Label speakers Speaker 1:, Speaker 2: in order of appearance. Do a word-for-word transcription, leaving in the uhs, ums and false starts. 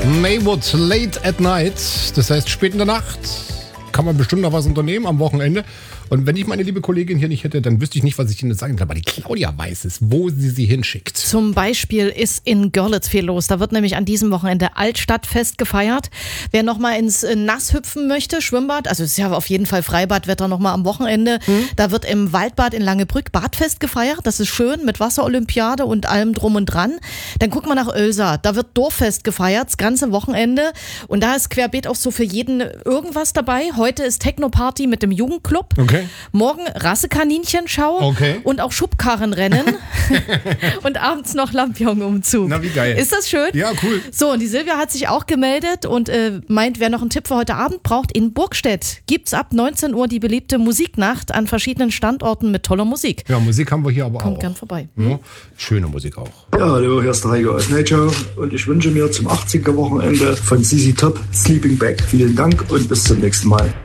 Speaker 1: Maywood, Late at Night. Das heißt, spät in der Nacht kann man bestimmt noch was unternehmen am Wochenende. Und wenn ich meine liebe Kollegin hier nicht hätte, dann wüsste ich nicht, was ich Ihnen sagen kann. Aber die Claudia weiß es, wo sie sie hinschickt.
Speaker 2: Zum Beispiel ist in Görlitz viel los. Da wird nämlich an diesem Wochenende Altstadtfest gefeiert. Wer nochmal ins Nass hüpfen möchte, Schwimmbad, also es ist ja auf jeden Fall Freibadwetter nochmal am Wochenende. Hm. Da wird im Waldbad in Langebrück Badfest gefeiert. Das ist schön mit Wasserolympiade und allem drum und dran. Dann gucken wir nach Oelsa. Da wird Dorffest gefeiert, das ganze Wochenende. Und da ist querbeet auch so für jeden irgendwas dabei. Heute ist Techno-Party mit dem Jugendclub.
Speaker 1: Okay.
Speaker 2: Morgen Rassekaninchen-Schau
Speaker 1: okay.
Speaker 2: und auch Schubkarrenrennen und abends noch Lampion-Umzug.
Speaker 1: Na, wie geil.
Speaker 2: Ist das schön?
Speaker 1: Ja, cool.
Speaker 2: So, und die Silvia hat sich auch gemeldet und äh, meint, wer noch einen Tipp für heute Abend braucht, in Burgstedt gibt's ab neunzehn Uhr die beliebte Musiknacht an verschiedenen Standorten mit toller Musik.
Speaker 1: Ja, Musik haben wir hier aber
Speaker 2: Kommt
Speaker 1: auch.
Speaker 2: gern vorbei.
Speaker 1: Ja, schöne Musik auch.
Speaker 3: Ja, hallo, hier ist der Heiko aus Nature und ich wünsche mir zum achtziger Wochenende von Z Z Top Sleeping Bag. Vielen Dank und bis zum nächsten Mal.